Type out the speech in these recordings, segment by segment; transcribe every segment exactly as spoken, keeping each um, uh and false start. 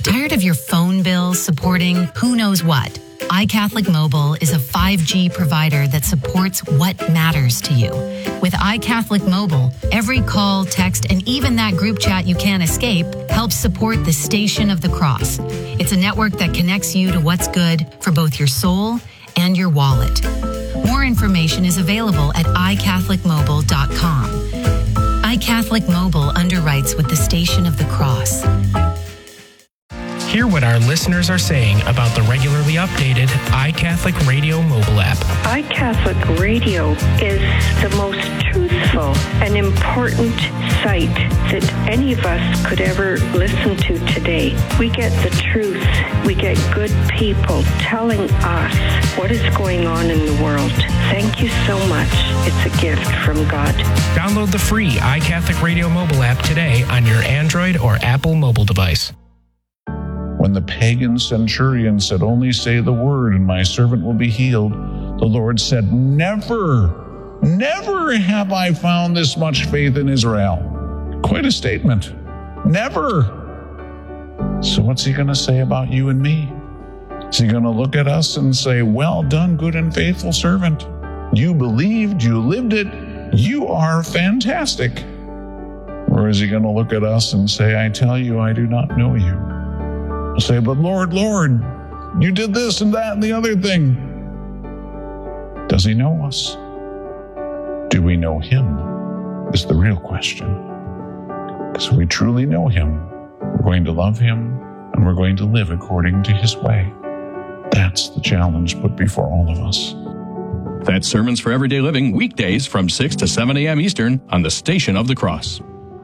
Tired of your phone bill supporting who knows what? iCatholic Mobile is a five G provider that supports what matters to you. With iCatholic Mobile, every call, text, and even that group chat you can't escape helps support the Station of the Cross. It's a network that connects you to what's good for both your soul and your wallet. More information is available at i catholic mobile dot com. iCatholic Mobile underwrites with the Station of the Cross. Hear what our listeners are saying about the regularly updated iCatholic Radio mobile app. iCatholic Radio is the most truthful and important site that any of us could ever listen to today. We get the truth. We get good people telling us what is going on in the world. Thank you so much. It's a gift from God. Download the free iCatholic Radio mobile app today on your Android or Apple mobile device. When the pagan centurion said, "Only say the word and my servant will be healed," the Lord said, "Never, never have I found this much faith in Israel." Quite a statement. Never. So what's he going to say about you and me? Is he going to look at us and say, "Well done, good and faithful servant. You believed, you lived it, you are fantastic"? Or is he going to look at us and say, "I tell you, I do not know you"? Say, "But Lord, Lord, you did this and that and the other thing." Does he know us? Do we know him? Is the real question. Because if we truly know him, we're going to love him and we're going to live according to his way. That's the challenge put before all of us. That's Sermons for Everyday Living, weekdays from six to seven a.m. Eastern on the Station of the Cross.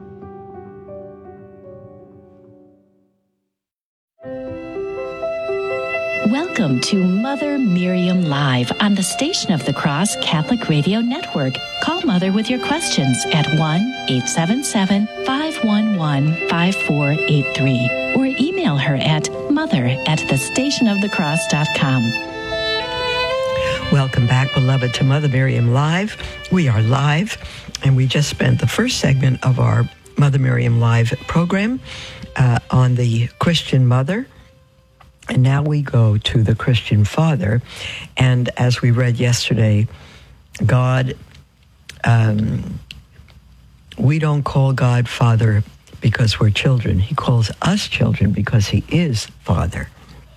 Welcome to Mother Miriam Live on the Station of the Cross Catholic Radio Network. Call Mother with your questions at one eight seven seven, five one one, five four eight three or email her at mother at the station of the cross dot com. Welcome back, beloved, to Mother Miriam Live. We are live, and we just spent the first segment of our Mother Miriam Live program uh, on the Christian mother. And now we go to the Christian father. And as we read yesterday, God, um, we don't call God Father because we're children. He calls us children because he is Father.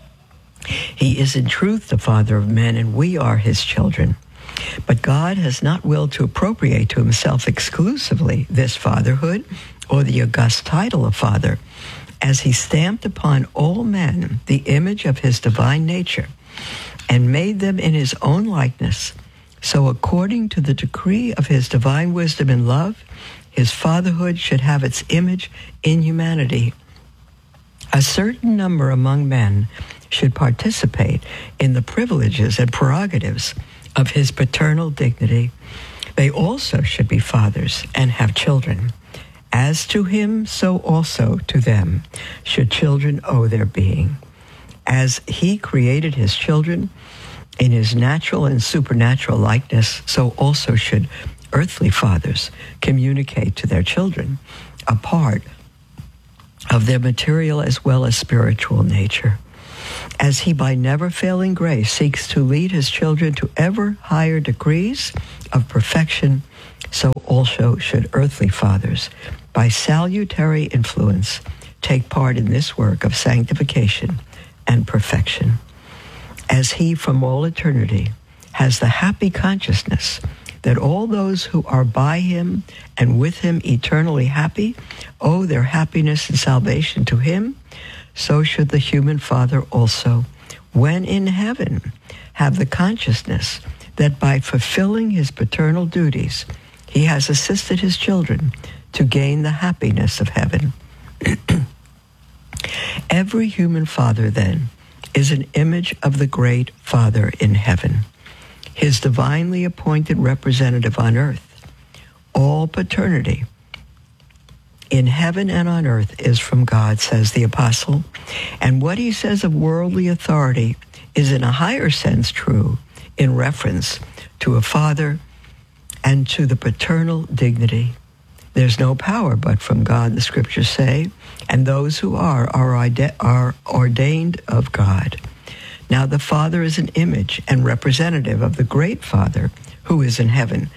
He is in truth the Father of men, and we are his children. But God has not willed to appropriate to himself exclusively this fatherhood or the august title of Father, as he stamped upon all men the image of his divine nature and made them in his own likeness. So according to the decree of his divine wisdom and love, his fatherhood should have its image in humanity. A certain number among men should participate in the privileges and prerogatives of his paternal dignity. They also should be fathers and have children. As to him, so also to them should children owe their being. As he created his children in his natural and supernatural likeness, so also should earthly fathers communicate to their children a part of their material as well as spiritual nature. As he by never-failing grace seeks to lead his children to ever higher degrees of perfection, so also should earthly fathers, by salutary influence, take part in this work of sanctification and perfection. As he from all eternity has the happy consciousness that all those who are by him and with him eternally happy owe their happiness and salvation to him, so should the human father also, when in heaven, have the consciousness that by fulfilling his paternal duties, he has assisted his children to gain the happiness of heaven. Every human father, then, is an image of the great Father in heaven, his divinely appointed representative on earth. All paternity in heaven and on earth is from God, says the apostle, and what he says of worldly authority is in a higher sense true in reference to a father and to the paternal dignity. There's no power but from God, the scriptures say, and those who are are, ide- are ordained of God. Now the Father is an image and representative of the great Father who is in heaven.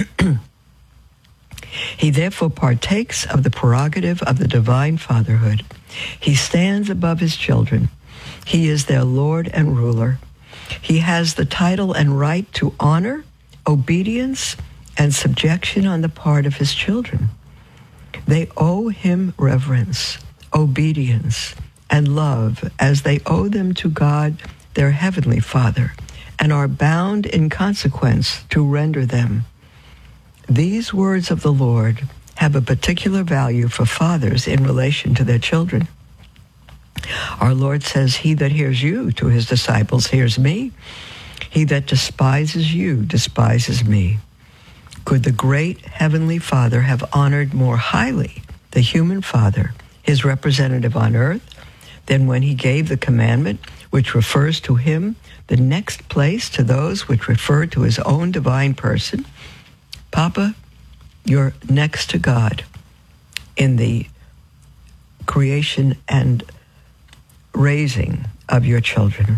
He therefore partakes of the prerogative of the divine fatherhood. He stands above his children. He is their Lord and ruler. He has the title and right to honor, obedience, and subjection on the part of his children. They owe him reverence, obedience, and love as they owe them to God, their heavenly Father, and are bound in consequence to render them. These words of the Lord have a particular value for fathers in relation to their children. Our Lord says, "He that hears you," to his disciples, "hears me. He that despises you despises me." Could the great heavenly Father have honored more highly the human father, his representative on earth, than when he gave the commandment which refers to him the next place to those which refer to his own divine person? Papa, you're next to God in the creation and raising of your children.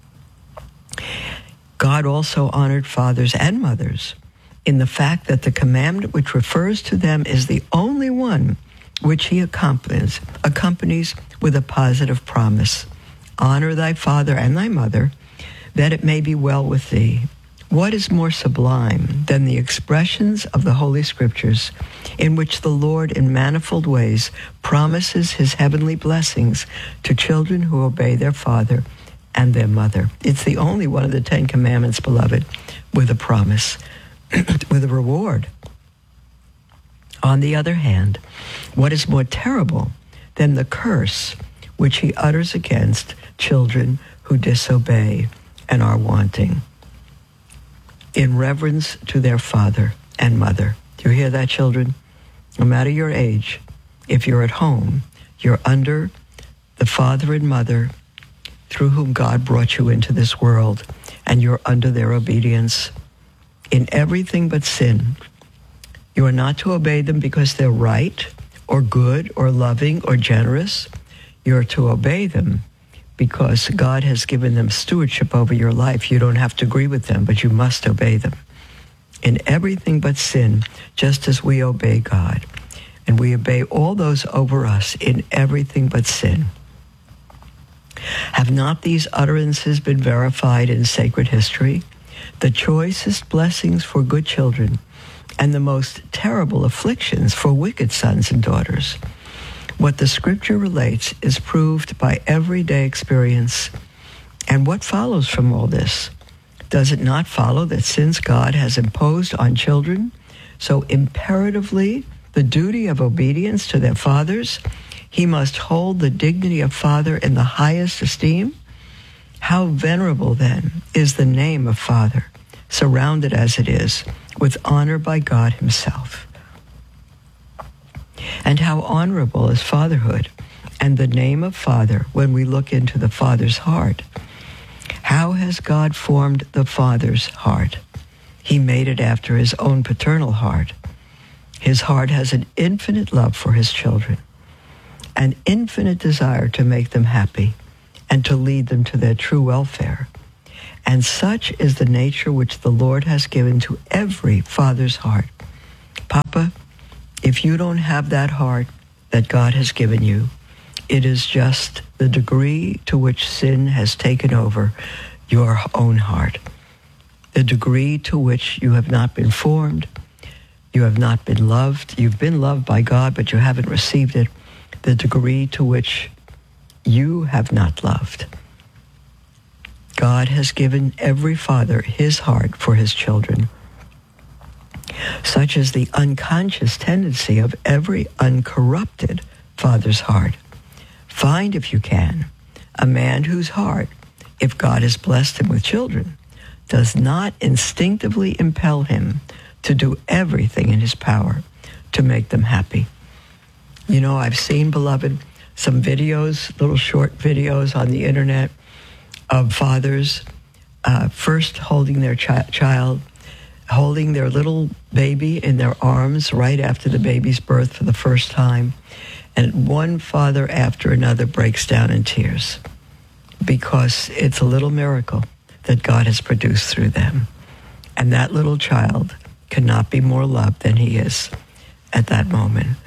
God also honored fathers and mothers in the fact that the commandment which refers to them is the only one which he accompanies, accompanies with a positive promise. Honor thy father and thy mother, that it may be well with thee. What is more sublime than the expressions of the Holy Scriptures in which the Lord in manifold ways promises his heavenly blessings to children who obey their father and their mother? It's the only one of the Ten Commandments, beloved, with a promise, with a reward. On the other hand, what is more terrible than the curse which he utters against children who disobey and are wanting in reverence to their father and mother? Do you hear that, children? No matter your age, if you're at home, you're under the father and mother through whom God brought you into this world, and you're under their obedience in everything but sin. You are not to obey them because they're right or good or loving or generous. You're to obey them because God has given them stewardship over your life. You don't have to agree with them, but you must obey them in everything but sin, just as we obey God. And we obey all those over us in everything but sin. Have not these utterances been verified in sacred history? The choicest blessings for good children and the most terrible afflictions for wicked sons and daughters. What the Scripture relates is proved by everyday experience. And what follows from all this? Does it not follow that since God has imposed on children so imperatively the duty of obedience to their fathers, he must hold the dignity of father in the highest esteem? How venerable, then, is the name of Father, surrounded as it is with honor by God himself. And how honorable is fatherhood and the name of Father when we look into the Father's heart. How has God formed the Father's heart? He made it after his own paternal heart. His heart has an infinite love for his children, an infinite desire to make them happy and to lead them to their true welfare. And such is the nature which the Lord has given to every father's heart. Papa, if you don't have that heart that God has given you, it is just the degree to which sin has taken over your own heart. The degree to which you have not been formed, you have not been loved. You've been loved by God, but you haven't received it. The degree to which you have not loved. God has given every father his heart for his children. Such is the unconscious tendency of every uncorrupted father's heart. Find, if you can, a man whose heart, if God has blessed him with children, does not instinctively impel him to do everything in his power to make them happy. You know, I've seen, beloved, some videos, little short videos on the internet of fathers uh, first holding their chi- child, holding their little baby in their arms right after the baby's birth for the first time, And one father after another breaks down in tears because it's a little miracle that God has produced through them. And that little child cannot be more loved than he is at that moment.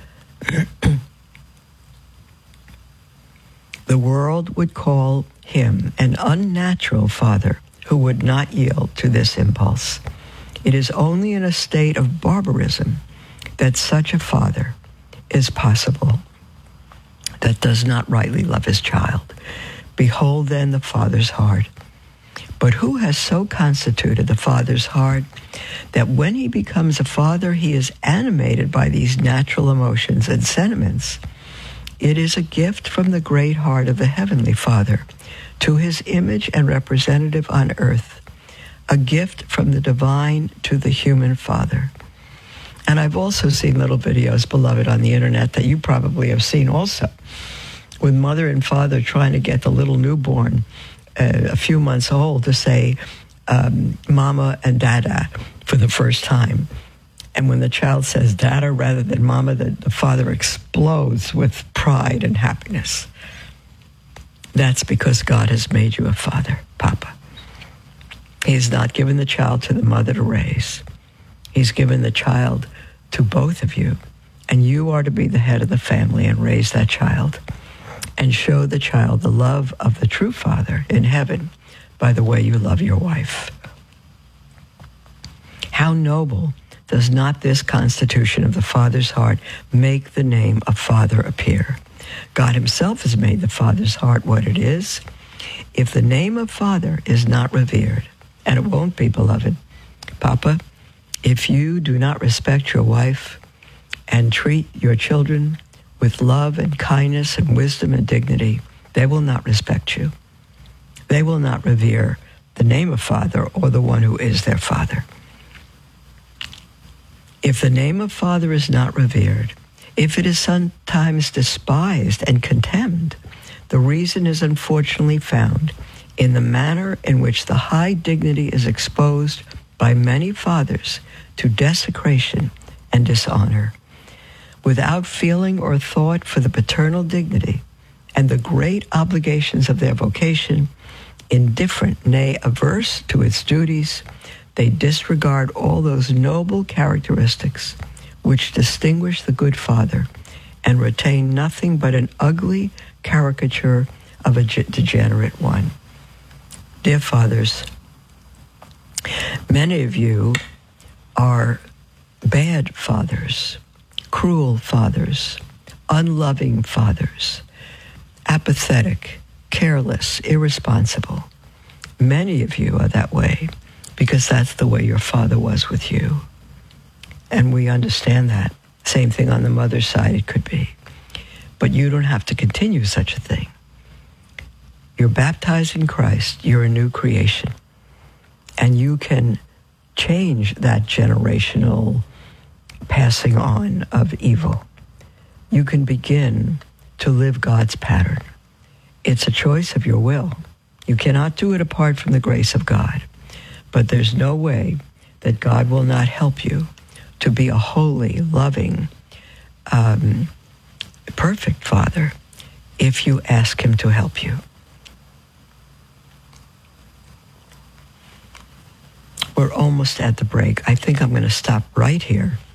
The world would call him an unnatural father who would not yield to this impulse. It is only in a state of barbarism that such a father is possible that does not rightly love his child. Behold then the father's heart. But who has so constituted the father's heart that when he becomes a father, he is animated by these natural emotions and sentiments? It is a gift from the great heart of the Heavenly Father to his image and representative on earth, a gift from the divine to the human father. And I've also seen little videos, beloved, on the internet that you probably have seen also, with mother and father trying to get the little newborn uh, a few months old to say um, mama and dada for the first time. And when the child says dada rather than mama, the, the father explodes with pride and happiness. That's because God has made you a father, Papa. He has not given the child to the mother to raise. He's given the child to both of you, and you are to be the head of the family and raise that child and show the child the love of the true Father in heaven by the way you love your wife. How noble does not this constitution of the Father's heart make the name of Father appear? God himself has made the Father's heart what it is. If the name of Father is not revered, and it won't be, beloved, Papa, if you do not respect your wife and treat your children with love and kindness and wisdom and dignity, they will not respect you. They will not revere the name of Father or the one who is their Father. If the name of Father is not revered, if it is sometimes despised and contemned, the reason is unfortunately found in the manner in which the high dignity is exposed by many fathers to desecration and dishonor. Without feeling or thought for the paternal dignity and the great obligations of their vocation, indifferent, nay, averse to its duties, they disregard all those noble characteristics which distinguish the good father and retain nothing but an ugly caricature of a degenerate one. Dear fathers, many of you are bad fathers, cruel fathers, unloving fathers, apathetic, careless, irresponsible. Many of you are that way because that's the way your father was with you. And we understand that. Same thing on the mother's side, it could be. But you don't have to continue such a thing. You're baptized in Christ. You're a new creation. And you can change that generational passing on of evil. You can begin to live God's pattern. It's a choice of your will. You cannot do it apart from the grace of God. But there's no way that God will not help you to be a holy, loving, um, perfect father if you ask him to help you. We're almost at the break. I think I'm going to stop right here